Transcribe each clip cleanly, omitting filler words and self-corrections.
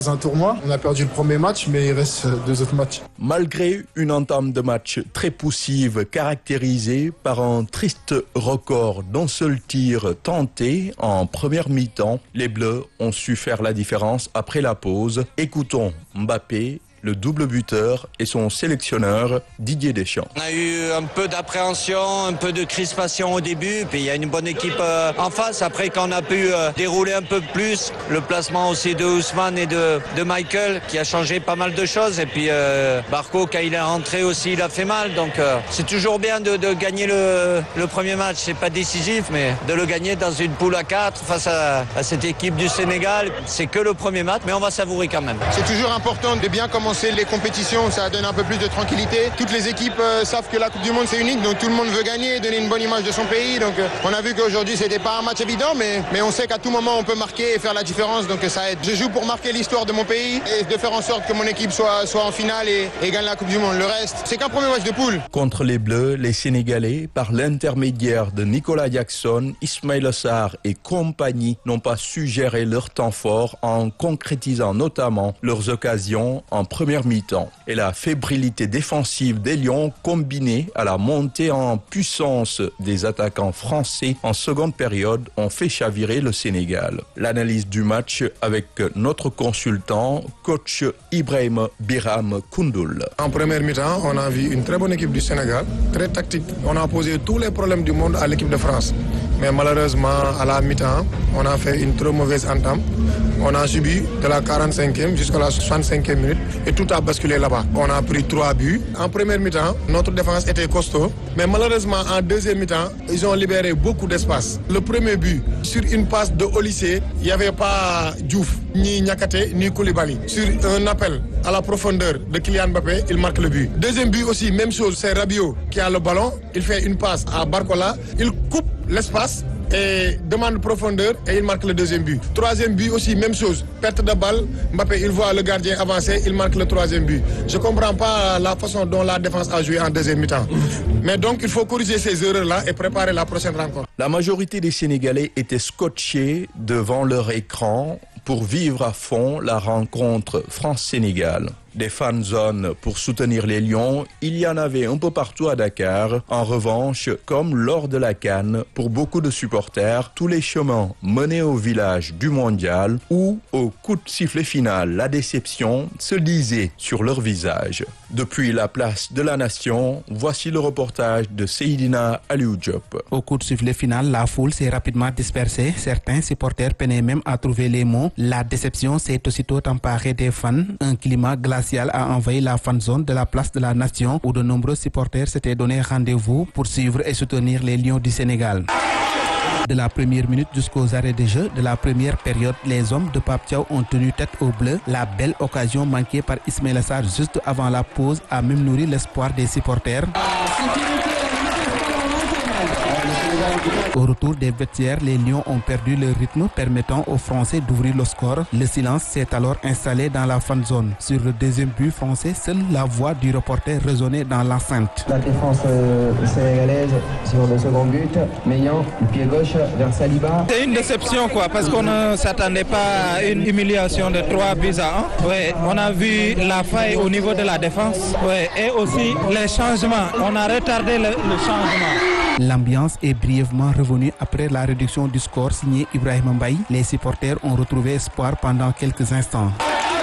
Un tournoi, on a perdu le premier match, mais il reste 2 autres matchs. Malgré une entame de match très poussive caractérisée par un triste record d'un seul tir tenté en première mi-temps, les Bleus ont su faire la différence après la pause. Écoutons Mbappé, le double buteur, et son sélectionneur Didier Deschamps. On a eu un peu d'appréhension, un peu de crispation au début, puis il y a une bonne équipe en face. Après, quand on a pu dérouler un peu plus, le placement aussi de Ousmane et de Michael qui a changé pas mal de choses. Et puis Barco, quand il est rentré aussi, il a fait mal. Donc c'est toujours bien de gagner le premier match. C'est pas décisif, mais de le gagner dans une poule à 4 face à cette équipe du Sénégal, c'est que le premier match, mais on va savourer quand même. C'est toujours important de bien commencer les compétitions, ça donne un peu plus de tranquillité. Toutes les équipes savent que la Coupe du Monde c'est unique, donc tout le monde veut gagner, donner une bonne image de son pays. Donc on a vu qu'aujourd'hui c'était pas un match évident, mais on sait qu'à tout moment on peut marquer et faire la différence, donc ça aide. Je joue pour marquer l'histoire de mon pays et de faire en sorte que mon équipe soit en finale et gagne la Coupe du Monde. Le reste, c'est qu'un premier match de poule. Contre les Bleus, les Sénégalais, par l'intermédiaire de Nicolas Jackson, Ismaïla Sarr et compagnie, n'ont pas su gérer leur temps fort en concrétisant notamment leurs occasions en première mi-temps. Et la fébrilité défensive des Lions, combinée à la montée en puissance des attaquants français en seconde période, ont fait chavirer le Sénégal. L'analyse du match avec notre consultant, coach Ibrahim Biram Koundoul. En première mi-temps, on a vu une très bonne équipe du Sénégal, très tactique. On a posé tous les problèmes du monde à l'équipe de France. Mais malheureusement, à la mi-temps, on a fait une trop mauvaise entame. On a subi de la 45e jusqu'à la 65e minute et tout a basculé là-bas. On a pris 3 buts. En première mi-temps, notre défense était costaud. Mais malheureusement, en deuxième mi-temps, ils ont libéré beaucoup d'espace. Le premier but, sur une passe de Olysée, il n'y avait pas Diouf, ni Niakate, ni Koulibaly. Sur un appel à la profondeur de Kylian Mbappé, il marque le but. Deuxième but aussi, même chose, c'est Rabiot qui a le ballon. Il fait une passe à Barcola. Il coupe l'espace et demande profondeur et il marque le deuxième but. Troisième but aussi, même chose. Perte de balle, Mbappé, il voit le gardien avancer, il marque le troisième but. Je ne comprends pas la façon dont la défense a joué en deuxième mi-temps. Mais donc, il faut corriger ces erreurs-là et préparer la prochaine rencontre. La majorité des Sénégalais étaient scotchés devant leur écran pour vivre à fond la rencontre France-Sénégal. Des fan zones pour soutenir les Lions, il y en avait un peu partout à Dakar. En revanche, comme lors de la CAN, pour beaucoup de supporters, tous les chemins menaient au village du Mondial où, au coup de sifflet final, la déception se lisait sur leur visage. Depuis la place de la Nation, voici le reportage de Seydina Aliou Diop. Au coup de sifflet final, la foule s'est rapidement dispersée. Certains supporters peinaient même à trouver les mots. La déception s'est aussitôt emparée des fans. Un climat glacial a envahi la fan zone de la place de la Nation où de nombreux supporters s'étaient donné rendez-vous pour suivre et soutenir les Lions du Sénégal. De la première minute jusqu'aux arrêts de jeu de la première période, les hommes de Pape Thiaw ont tenu tête au bleu. La belle occasion manquée par Ismaïla Sarr juste avant la pause a même nourri l'espoir des supporters. Au retour des vestiaires, les Lions ont perdu leur rythme, permettant aux Français d'ouvrir le score. Le silence s'est alors installé dans la fan zone. Sur le deuxième but français, seule la voix du reporter résonnait dans l'enceinte. La défense sénégalaise sur le second but, Meillan, le pied gauche vers Saliba. C'est une déception parce qu'on ne s'attendait pas à une humiliation de 3 buts à 1. Ouais, on a vu la faille au niveau de la défense et aussi les changements. On a retardé le changement. L'ambiance est brièvement revenue après la réduction du score signé Ibrahim Mbaye. Les supporters ont retrouvé espoir pendant quelques instants.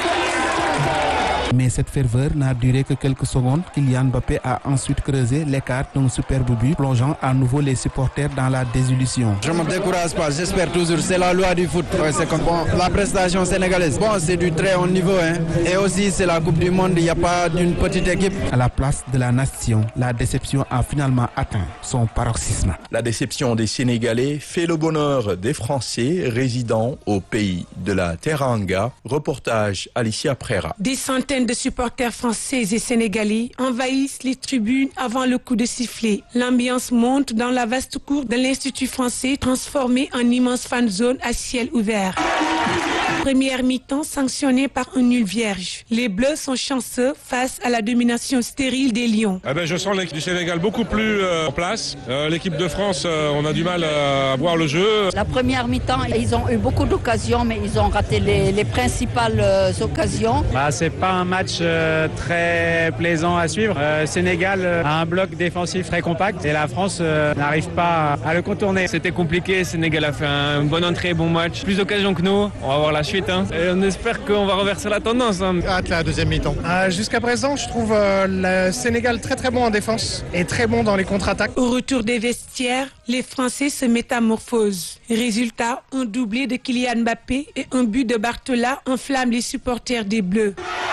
Mais cette ferveur n'a duré que quelques secondes. Kylian Mbappé a ensuite creusé l'écart d'un superbe but, plongeant à nouveau les supporters dans la désillusion. Je ne me décourage pas, j'espère toujours, c'est la loi du foot. C'est comme la prestation sénégalaise. Bon, c'est du très haut niveau. Et aussi, c'est la Coupe du Monde, il n'y a pas d'une petite équipe. À la place de la Nation, la déception a finalement atteint son paroxysme. La déception des Sénégalais fait le bonheur des Français résidant au pays de la Teranga. Reportage Alicia Prera. Des centaines centaines de supporters français et sénégalais envahissent les tribunes avant le coup de sifflet. L'ambiance monte dans la vaste cour de l'Institut français transformée en immense fan zone à ciel ouvert. Première mi-temps sanctionnée par un nul vierge. Les Bleus sont chanceux face à la domination stérile des Lions. Je sens l'équipe du Sénégal beaucoup plus en place. L'équipe de France, on a du mal à voir le jeu. La première mi-temps, ils ont eu beaucoup d'occasions, mais ils ont raté les principales occasions. C'est pas un match très plaisant à suivre. Sénégal a un bloc défensif très compact et la France n'arrive pas à le contourner. C'était compliqué, Sénégal a fait une bonne entrée, bon match. Plus d'occasions que nous, on va voir la suite. Et on espère qu'on va renverser la tendance. Hâte la deuxième mi-temps. Jusqu'à présent, je trouve le Sénégal très très bon en défense et très bon dans les contre-attaques. Au retour des vestiaires, les Français se métamorphosent. Résultat, un doublé de Kylian Mbappé et un but de Barthez enflamme les supporters des Bleus.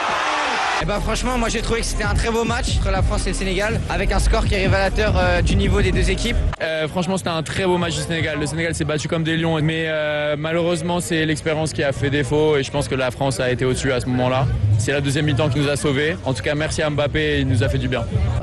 Franchement, moi j'ai trouvé que c'était un très beau match entre la France et le Sénégal, avec un score qui est révélateur du niveau des deux équipes. Franchement, c'était un très beau match du Sénégal. Le Sénégal s'est battu comme des lions, mais malheureusement, c'est l'expérience qui a fait défaut et je pense que la France a été au-dessus à ce moment-là. C'est la deuxième mi-temps qui nous a sauvés. En tout cas, merci à Mbappé, il nous a fait du bien.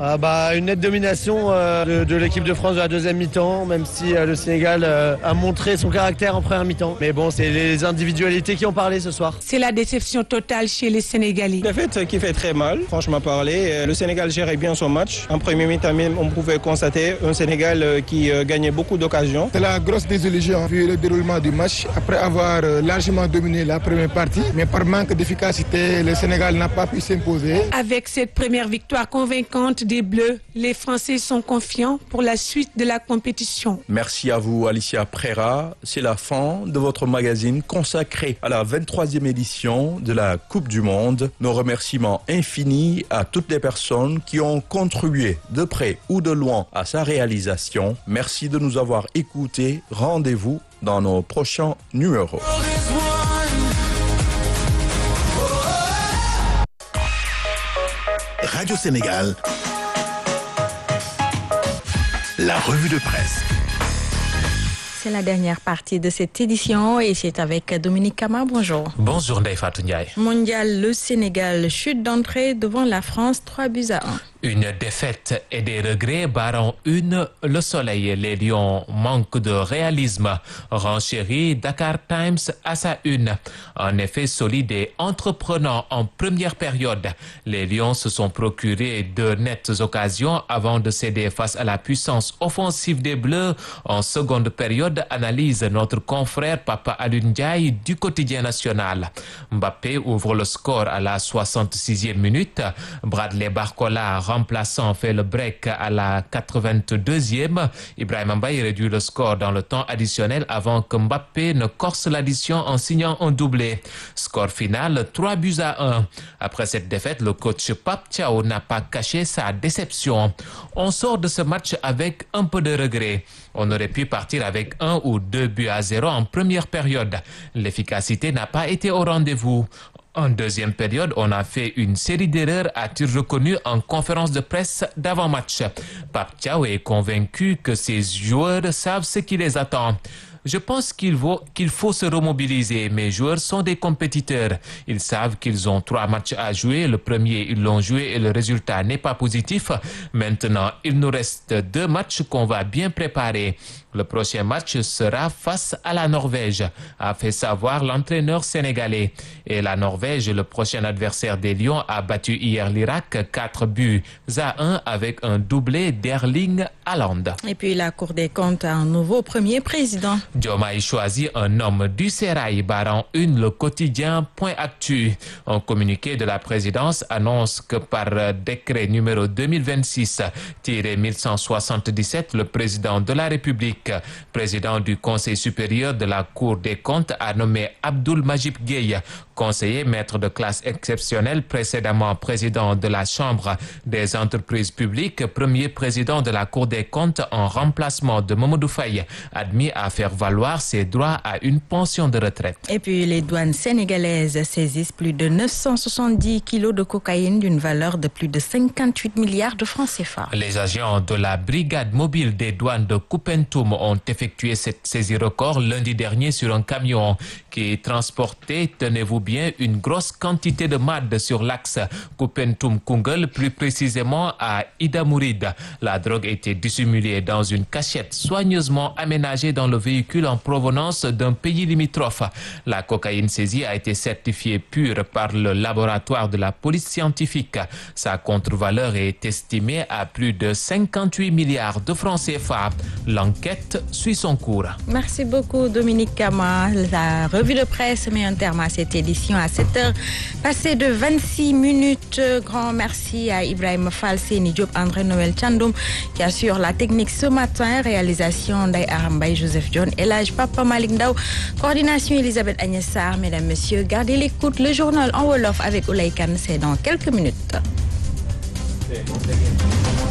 Une nette domination de l'équipe de France de la deuxième mi-temps, même si le Sénégal a montré son caractère en première mi-temps. Mais bon, c'est les individualités qui ont parlé ce soir. C'est la déception totale chez les Sénégalais. La fête qui fait très mal, franchement parler. Le Sénégal gérait bien son match. En premier mi-temps, on pouvait constater un Sénégal qui gagnait beaucoup d'occasions. C'est la grosse désillusion vu le déroulement du match. Après avoir largement dominé la première partie, mais par manque d'efficacité, le Sénégal n'a pas pu s'imposer. Avec cette première victoire convaincante des Bleus, les Français sont confiants pour la suite de la compétition. Merci à vous, Alicia Prera. C'est la fin de votre magazine consacré à la 23e édition de la Coupe du Monde. Nos remerciements infinis à toutes les personnes qui ont contribué de près ou de loin à sa réalisation. Merci de nous avoir écoutés. Rendez-vous dans nos prochains numéros. Radio Sénégal, la revue de presse. C'est la dernière partie de cette édition et c'est avec Dominique Kama. Bonjour. Bonjour Ndeye Fatou Ndiaye. Mondial, le Sénégal chute d'entrée devant la France 3-1. Une défaite et des regrets barrant le soleil. Les Lions manquent de réalisme. Renchérit Dakar Times à sa une. En effet, solide et entreprenant en première période, les Lions se sont procurés de nettes occasions avant de céder face à la puissance offensive des Bleus. En seconde période, analyse notre confrère Papa Alioune Ndiaye du quotidien national. Mbappé ouvre le score à la 66e minute. Bradley Barcola remplaçant fait le break à la 82e. Ibrahima Mbaye réduit le score dans le temps additionnel avant que Mbappé ne corse l'addition en signant un doublé. Score final 3-1. Après cette défaite, le coach Pape Thiaw n'a pas caché sa déception. On sort de ce match avec un peu de regret. On aurait pu partir avec 1 ou 2-0 en première période. L'efficacité n'a pas été au rendez-vous. En deuxième période, on a fait une série d'erreurs, a-t-il reconnu en conférence de presse d'avant-match. Pape Thiaw est convaincu que ses joueurs savent ce qui les attend. Je pense qu'il faut se remobiliser. Mes joueurs sont des compétiteurs. Ils savent qu'ils ont 3 matchs à jouer. Le premier, ils l'ont joué et le résultat n'est pas positif. Maintenant, il nous reste 2 matchs qu'on va bien préparer. Le prochain match sera face à la Norvège, a fait savoir l'entraîneur sénégalais. Et la Norvège, le prochain adversaire des Lions, a battu hier l'Irak 4-1 avec un doublé d'Erling Haaland. Et puis la Cour des comptes a un nouveau premier président. Diomaye choisit un homme du Sérail, barrant une le quotidien Point Actu. Un communiqué de la présidence annonce que par décret numéro 2026-1177, le président de la République, président du Conseil supérieur de la Cour des comptes, a nommé Abdoul Majib Gueye, conseiller maître de classe exceptionnel, précédemment président de la Chambre des entreprises publiques, premier président de la Cour des comptes en remplacement de Mamadou Faye, admis à faire valoir ses droits à une pension de retraite. Et puis les douanes sénégalaises saisissent plus de 970 kilos de cocaïne d'une valeur de plus de 58 milliards de francs CFA. Les agents de la brigade mobile des douanes de Koupentoum ont effectué cette saisie record lundi dernier sur un camion qui transportait, tenez-vous bien, une grosse quantité de MAD sur l'axe Koupentoum-Koungheul, plus précisément à Ida Mouride. La drogue était dissimulée dans une cachette soigneusement aménagée dans le véhicule en provenance d'un pays limitrophe. La cocaïne saisie a été certifiée pure par le laboratoire de la police scientifique. Sa contre-valeur est estimée à plus de 58 milliards de francs CFA. L'enquête suit son cours. Merci beaucoup Dominique Kama. La revue de presse met un terme à cette édition à 7h. Passé de 26 minutes. Grand merci à Ibrahim Fall, Seni Diop, André Noël Tchandoum qui assure la technique ce matin. Réalisation d'Aïe Arambay, Joseph John, Elage Papa Malik Ndao. Coordination Elisabeth Agnessar. Mesdames, Messieurs, gardez l'écoute. Le journal en Wolof avec Oulaïkan, c'est dans quelques minutes.